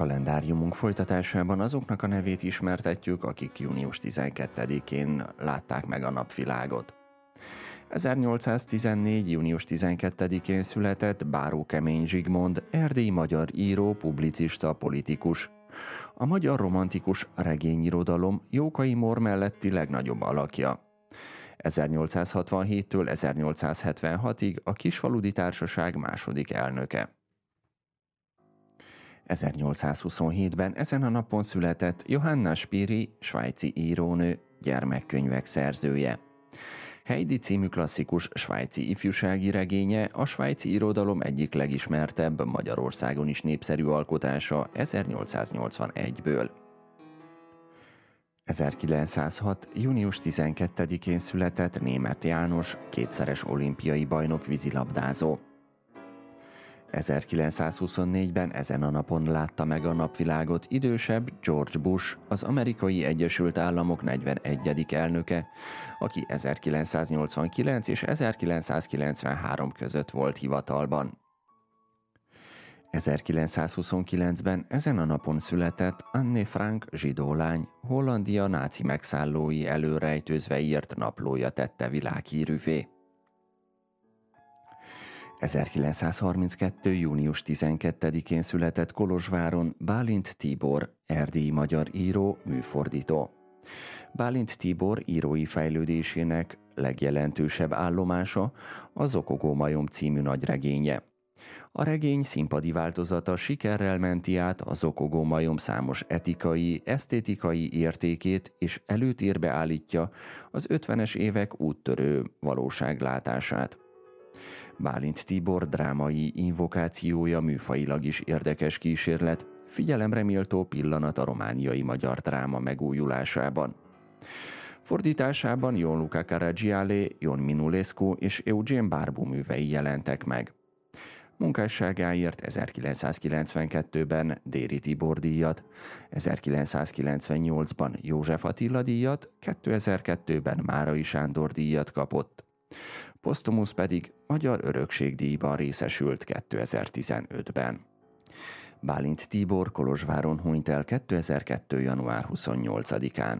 Kalendáriumunk folytatásában azoknak a nevét ismertetjük, akik június 12-én látták meg a napvilágot. 1814. június 12-én született Báró Kemény Zsigmond, erdélyi magyar író, publicista, politikus. A magyar romantikus regényirodalom Jókai Mór melletti legnagyobb alakja. 1867-től 1876-ig a Kisfaludy Társaság második elnöke. 1827-ben ezen a napon született Johanna Spyri, svájci írónő, gyermekkönyvek szerzője. Heidi című klasszikus svájci ifjúsági regénye a svájci irodalom egyik legismertebb, Magyarországon is népszerű alkotása 1881-ből. 1906. június 12-én született Németh János, kétszeres olimpiai bajnok vízilabdázó. 1924-ben ezen a napon látta meg a napvilágot idősebb George Bush, az Amerikai Egyesült Államok 41. elnöke, aki 1989 és 1993 között volt hivatalban. 1929-ben ezen a napon született Anne Frank zsidó lány, Hollandia náci megszállói elől rejtőzve írt naplója tette világhírűvé. 1932. június 12-én született Kolozsváron Bálint Tibor, erdélyi magyar író, műfordító. Bálint Tibor írói fejlődésének legjelentősebb állomása a Zokogó majom című nagyregénye. A regény színpadi változata sikerrel menti át a Zokogó majom számos etikai, esztétikai értékét, és előtérbe állítja az 50-es évek úttörő valóságlátását. Bálint Tibor drámai invokációja műfajilag is érdekes kísérlet, figyelemre méltó pillanat a romániai magyar dráma megújulásában. Fordításában Gianluca Caragiale, Ion Minulescu és Eugen Barbu művei jelentek meg. Munkásságáért 1992-ben Déri Tibor díjat, 1998-ban József Attila díjat, 2002-ben Márai Sándor díjat kapott. Posztumusz pedig Magyar Örökségdíjban részesült 2015-ben. Bálint Tibor Kolozsváron hunyt el 2002. január 28-án.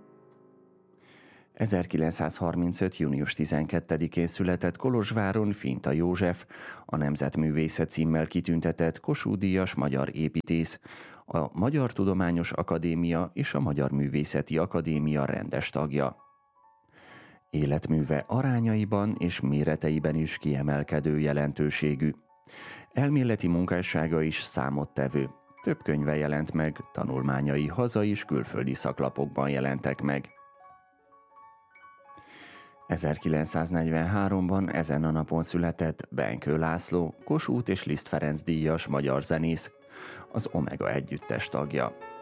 1935. június 12-én született Kolozsváron Finta József, a Nemzetművészet címmel kitüntetett Kossuth-díjas magyar építész, a Magyar Tudományos Akadémia és a Magyar Művészeti Akadémia rendes tagja. Életműve arányaiban és méreteiben is kiemelkedő jelentőségű. Elméleti munkássága is számottevő. Több könyve jelent meg, tanulmányai hazai és külföldi szaklapokban jelentek meg. 1943-ban ezen a napon született Benkő László, Kossuth és Liszt Ferenc díjas magyar zenész, az Omega együttes tagja.